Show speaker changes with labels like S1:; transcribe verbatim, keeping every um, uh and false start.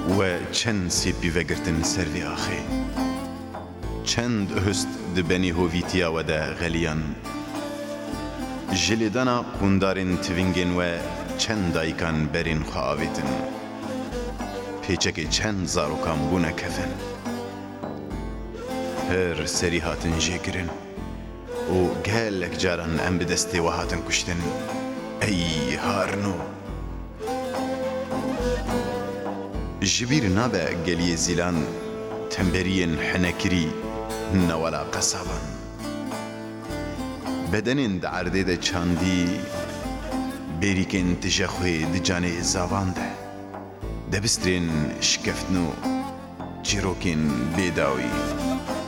S1: و چند سیپی وگرتن سروی آخی چند هست دبنی هویتیا و دا غلیان جلیدانا قوندارین توینگین و چند دایکان برین خواهیتن پیچک چند زاروکان بونه کفن هر سری هاتن جگرن و گلک جاران ام بدستی و هاتن کشتن ای هارنو جبیر نابه گلی زیلان تنبرین حنکری نولا قصابان بدنین دعرده ده چاندی بریکن تجخوی ده جانه زاوان ده دبسترین شکفتنو جیروکین بیداوی